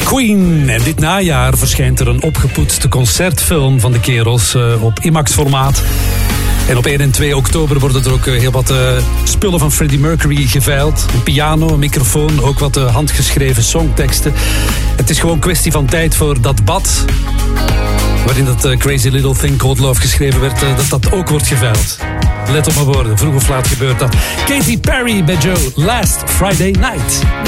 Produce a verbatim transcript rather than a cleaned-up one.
Queen. En dit najaar verschijnt er een opgepoetste concertfilm van de kerels uh, op IMAX-formaat. En op één en twee oktober worden er ook uh, heel wat uh, spullen van Freddie Mercury geveild. Een piano, een microfoon, ook wat uh, handgeschreven songteksten. Het is gewoon kwestie van tijd voor dat bad, waarin dat uh, Crazy Little Thing Called Love geschreven werd, uh, dat dat ook wordt geveild. Let op mijn woorden, vroeg of laat gebeurt dat. Katy Perry bij Joe, Last Friday Night.